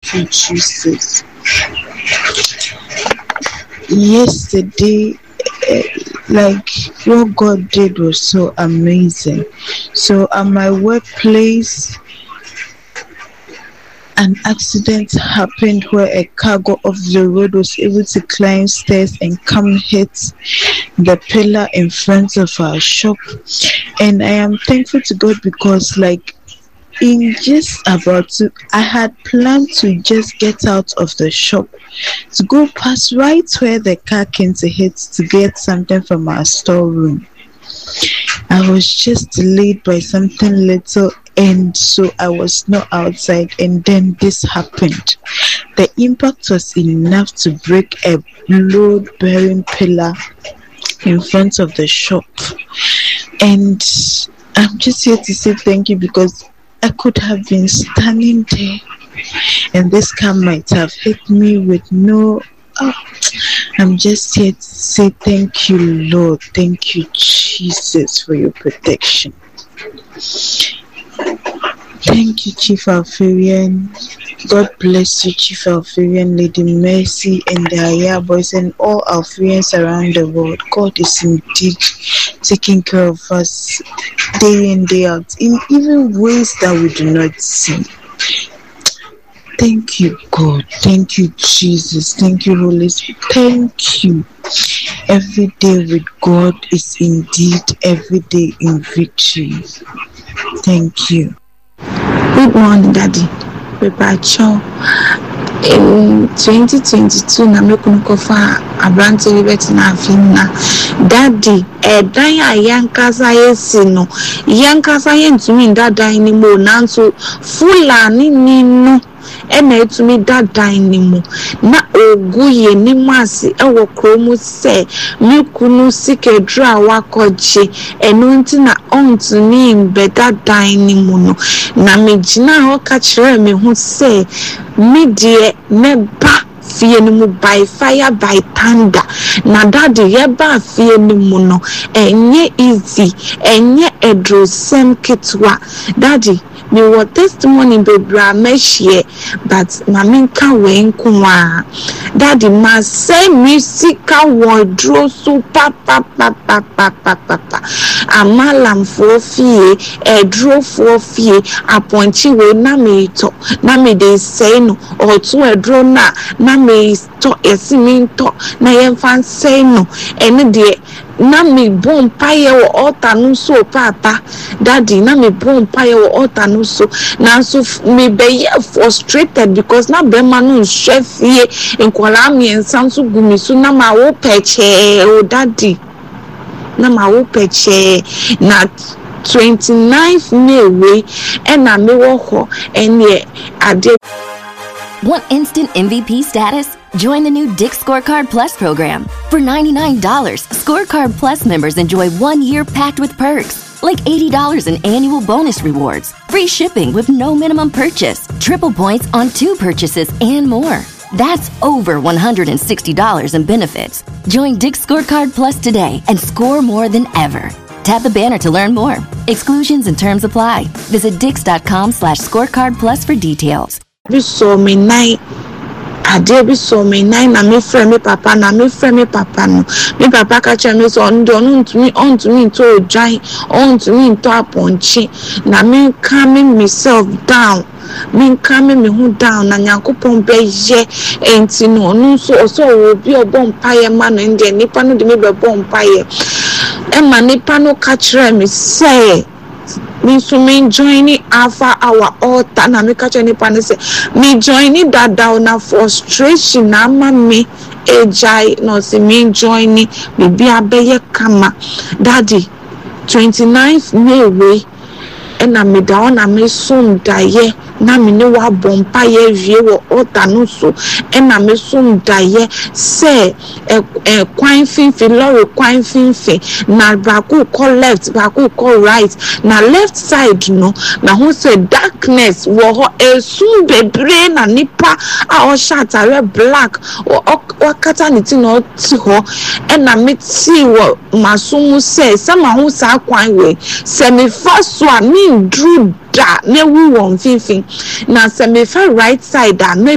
Thank you, Jesus. Yesterday, like what God did was so amazing. So at my workplace, an accident happened where a cargo off the road was able to climb stairs and come hit the pillar in front of our shop. And I am thankful to God because, like, in just I had planned to just get out of the shop to go past right where the car came to hit to get something from our storeroom. I was just delayed by something little, and so I was not outside, and then this happened. The impact was enough to break a load-bearing pillar in front of the shop. And I'm just here to say thank you, because I could have been standing there and this car might have hit me with no... I'm just here to say thank you, Lord. Thank you, Jesus, for your protection. Thank you, Chief Alfarian. God bless you, Chief Alfarian, Lady Mercy, and the Aya boys, and all Alfarians around the world. God is indeed taking care of us day in, day out, in even ways that we do not see. Thank you, God. Thank you, Jesus. Thank you, Holy Spirit. Thank you. Every day with God is indeed every day in victory. Thank you. Good morning, Daddy. Pepacho. In 2022, na mekunu kofa abrante libeti na afina. Daddy, daya yankasa yesi no. Yankasa yentumi ndada inimo nanso fulani nino. Ena etumi dada inimu na oguye ni masi ewo kromu se mikunu sikedra wakoje enu nti na ontumi mbe dada inimu no na mejina ho ka kire me hu se midie neba fie ni mu by fire by thunder na daddy yeba fie ni mu no enye easy enye edrosem ketwa daddy me what testimony bebra meshie but maminka wenkwa daddy ma say musical wardrobe super papa amalam for fie edro for fie aponchi we na me to na me dey say no or to edro na me to esimi to na yemfa say no ene de na me bon paye wo altar no so papa daddy na me bon paye wo altar no so na so me be frustrated because na be ma no chef ye enkwala me ensan so gumi so na ma wo peche o daddy na ma wo peche na 29th May we and na me wo ho enye ade. Want instant MVP status? Join the new Dick's Scorecard Plus program. For $99, Scorecard Plus members enjoy 1 year packed with perks, like $80 in annual bonus rewards, free shipping with no minimum purchase, triple points on 2 purchases, and more. That's over $160 in benefits. Join Dick's Scorecard Plus today and score more than ever. Tap the banner to learn more. Exclusions and terms apply. Visit dix.com/scorecard plus for details. Bi so me nine ade bi so me nine na me frɛ me papa no me papa ka kyerɛ me so ontumi to odwan ontumi to aponchi na me calm myself down me calm me hu down na Nyankopɔn be ye enti no no so obi obɔ mpaye ma no inde nipa no de me be bɔ mpaye e ma nipa no ka kyerɛ me say me so me joining Alpha our altar na me catch any pan say me joining that down na frustration na me ejai no say me joining bibi abeye kama daddy 29th May we na me down na me som daye na me ne wa bompa ye wie wo altar no so na me som daye say kwan finfi lorry kwan finfi na baku call left baku call right na left side no na who say darkness wo ho esum bebre na nipa a o shatare black o kata ni ti no ti ho na me ti wo masum say sama hu sa kwan we se me fa so a me drew da na wi won finfi na se me fa right side a